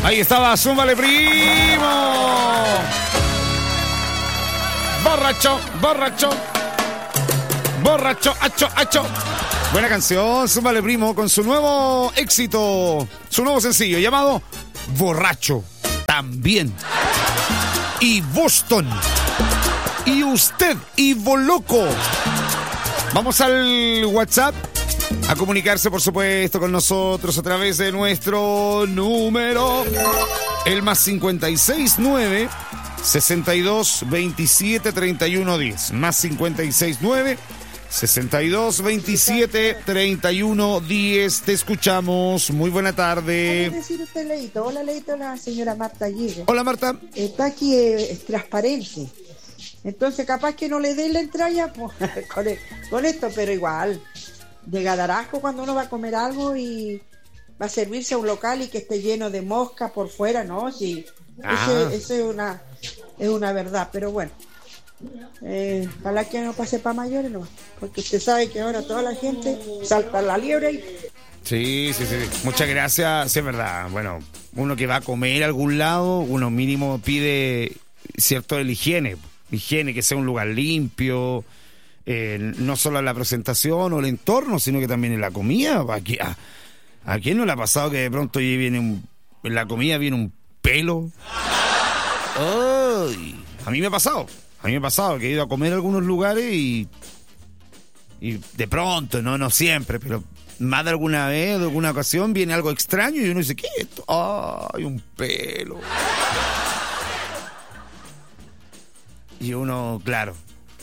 Ahí estaba, súmale, primo. Borracho, borracho. Borracho, hacho. Buena canción, súmale, primo, con su nuevo éxito, su nuevo sencillo llamado Borracho. También. Y Boston. Y usted, y Boloco. Vamos al WhatsApp a comunicarse, por supuesto, con nosotros a través de nuestro número, el más 569 62 27 31 10. Más 569 62 27 31 10. Te escuchamos. Muy buena tarde. ¿Qué decir usted, Leito? Hola, Leito, la señora Marta Aguirre. Hola, Marta. Está aquí, es transparente. Entonces, capaz que no le dé la entrada pues, con esto, pero igual. Llega dar asco cuando uno va a comer algo y va a servirse a un local y que esté lleno de mosca por fuera, ¿no? Sí, eso es una verdad, pero bueno. Ojalá que no pase para mayores, ¿no? Porque usted sabe que ahora toda la gente salta a la liebre y... Sí. Muchas gracias. Sí, es verdad. Bueno, uno que va a comer a algún lado, uno mínimo pide cierto de la higiene. Higiene, que sea un lugar limpio, no solo en la presentación o el entorno, sino que también en la comida. ¿A quién no le ha pasado que de pronto en la comida viene un pelo? ¡Ay! A mí me ha pasado que he ido a comer a algunos lugares y de pronto, no siempre, pero más de alguna vez, de alguna ocasión, viene algo extraño y uno dice, ¿qué es esto? ¡Ay, un pelo! Y uno, claro.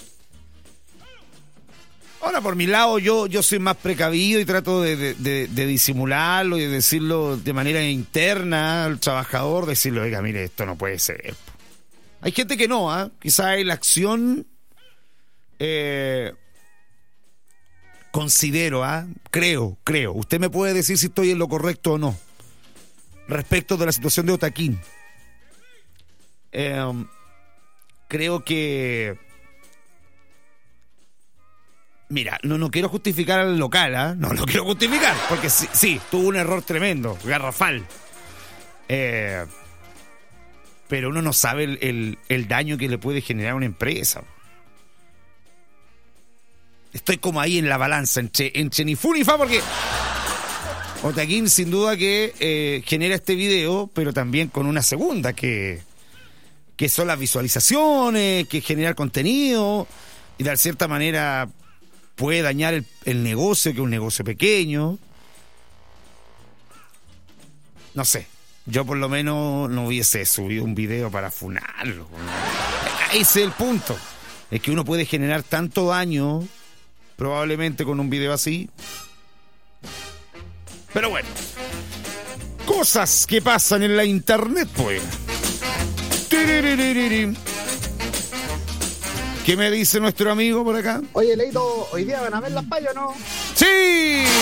Ahora, por mi lado, yo soy más precavido y trato de disimularlo y de decirlo de manera interna al trabajador, decirle, oiga, mire, esto no puede ser. Hay gente que no, quizás en la acción considero, creo. Usted me puede decir si estoy en lo correcto o no. Respecto de la situación de Otaquín. Creo que... Mira, no quiero justificar al local, no lo quiero justificar, porque sí, tuvo un error tremendo, garrafal. Pero uno no sabe el daño que le puede generar a una empresa. Estoy como ahí en la balanza, entre ni fu ni fa, porque Otaquín sin duda que genera este video, pero también con una segunda, que son las visualizaciones, que generar contenido, y de cierta manera puede dañar el negocio, que es un negocio pequeño. No sé. Yo por lo menos no hubiese subido un video para funarlo. Ese es el punto. Es que uno puede generar tanto daño, probablemente con un video así. Pero bueno. Cosas que pasan en la internet, pues. ¿Qué me dice nuestro amigo por acá? Oye, Leito, ¿hoy día van a ver las payas o no? ¡Sí!